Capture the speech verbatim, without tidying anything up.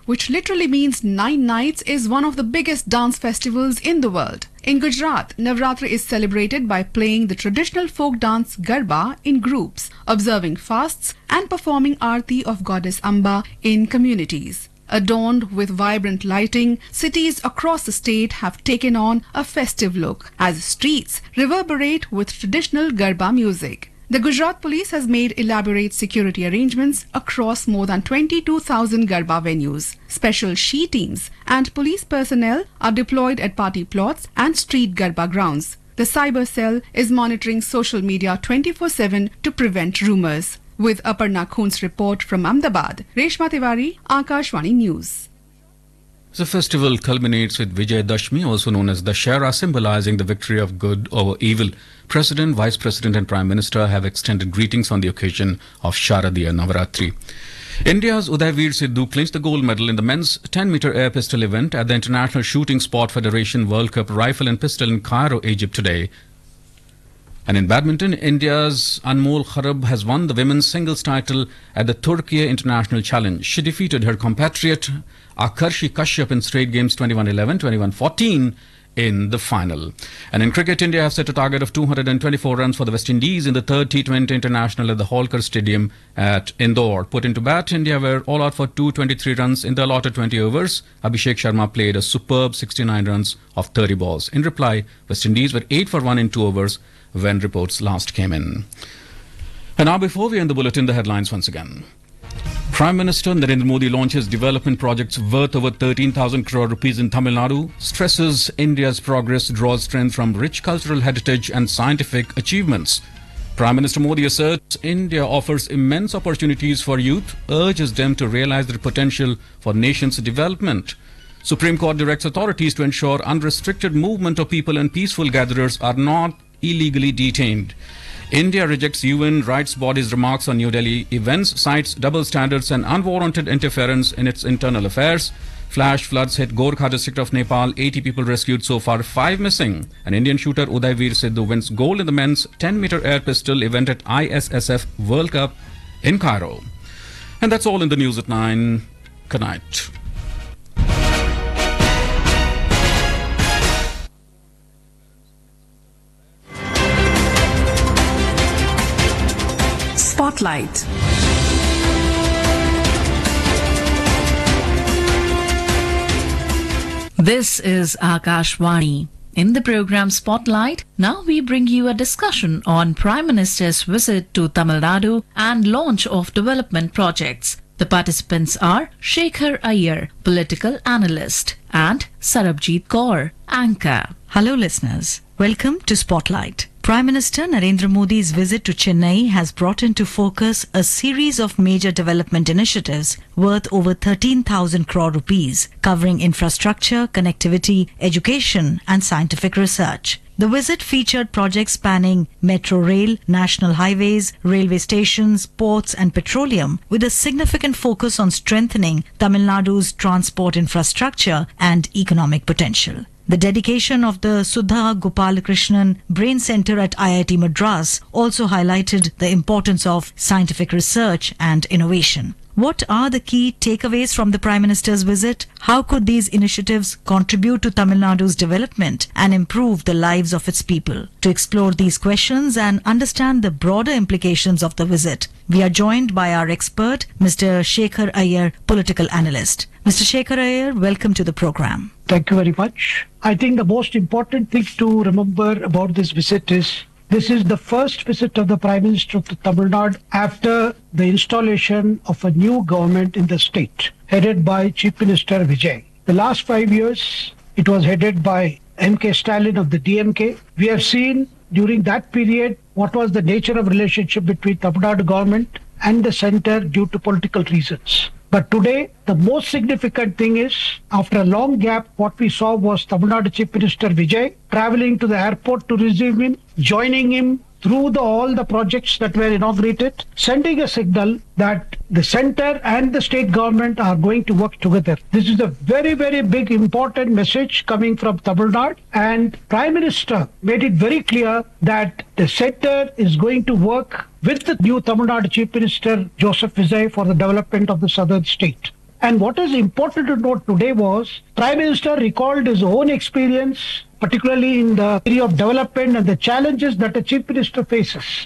which literally means nine nights, is one of the biggest dance festivals in the world. In Gujarat, Navratri is celebrated by playing the traditional folk dance Garba in groups, observing fasts and performing Aarti of Goddess Amba in communities. Adorned with vibrant lighting, cities across the state have taken on a festive look as streets reverberate with traditional Garba music. The Gujarat police has made elaborate security arrangements across more than twenty-two thousand Garba venues. Special she teams and police personnel are deployed at party plots and street Garba grounds. The cyber cell is monitoring social media twenty-four seven to prevent rumours. With Aparna Khun's report from Ahmedabad, Reshma Tiwari, Akashvani News. The festival culminates with Vijay Dashmi, also known as Dashera, symbolizing the victory of good over evil. President, Vice President and Prime Minister have extended greetings on the occasion of Sharadiya Navaratri. India's Udayveer Sidhu clinched the gold medal in the men's ten meter air pistol event at the International Shooting Sport Federation World Cup Rifle and Pistol in Cairo, Egypt today. And in badminton, India's Anmol Kharab has won the women's singles title at the Turkey International Challenge. She defeated her compatriot Akarshi Kashyap in straight games twenty-one eleven, twenty-one fourteen in the final. And in cricket, India have set a target of two hundred twenty-four runs for the West Indies in the third T twenty International at the Holkar Stadium at Indore. Put into bat, India were all out for two hundred twenty-three runs in the allotted twenty overs. Abhishek Sharma played a superb sixty-nine runs of thirty balls. In reply, West Indies were eight for one in two overs when reports last came in. And now, before we end the bulletin, the headlines once again. Prime Minister Narendra Modi launches development projects worth over thirteen thousand crore rupees in Tamil Nadu, stresses India's progress draws strength from rich cultural heritage and scientific achievements. Prime Minister Modi asserts India offers immense opportunities for youth, urges them to realize their potential for nation's development. Supreme Court directs authorities to ensure unrestricted movement of people and peaceful gatherers are not illegally detained. India rejects U N rights body's remarks on New Delhi events, cites double standards and unwarranted interference in its internal affairs. Flash floods hit Gorkha district of Nepal, eighty people rescued so far, five missing. An Indian shooter Udayveer Sidhu wins gold in the men's ten meter air pistol event at I S S F World Cup in Cairo. And that's all in the news at nine. Good night. Spotlight. This is Akashvani. In the program Spotlight, now we bring you a discussion on Prime Minister's visit to Tamil Nadu and launch of development projects. The participants are Shekhar Iyer, political analyst, and Sarabjit Kaur, anchor. Hello listeners, welcome to Spotlight. Prime Minister Narendra Modi's visit to Chennai has brought into focus a series of major development initiatives worth over thirteen thousand crore rupees, covering infrastructure, connectivity, education and scientific research. The visit featured projects spanning metro rail, national highways, railway stations, ports and petroleum, with a significant focus on strengthening Tamil Nadu's transport infrastructure and economic potential. The dedication of the Sudha Gopalakrishnan Brain Center at I I T Madras also highlighted the importance of scientific research and innovation. What are the key takeaways from the Prime Minister's visit? How could these initiatives contribute to Tamil Nadu's development and improve the lives of its people? To explore these questions and understand the broader implications of the visit, we are joined by our expert, Mister Shekhar Iyer, political analyst. Mister Shekhar Iyer, welcome to the program. Thank you very much. I think the most important thing to remember about this visit is this is the first visit of the Prime Minister of the Tamil Nadu after the installation of a new government in the state, headed by Chief Minister Vijay. The last five years, it was headed by M K Stalin of the D M K. We have seen during that period what was the nature of relationship between Tamil Nadu government and the centre due to political reasons. But today, the most significant thing is, after a long gap, what we saw was Tamil Nadu Chief Minister Vijay travelling to the airport to receive him, joining him through the, all the projects that were inaugurated, sending a signal that the centre and the state government are going to work together. This is a very, very big, important message coming from Tamil Nadu, and Prime Minister made it very clear that the centre is going to work with the new Tamil Nadu Chief Minister Joseph Vijay for the development of the southern state. And what is important to note today was Prime Minister recalled his own experience, particularly in the area of development and the challenges that a chief minister faces.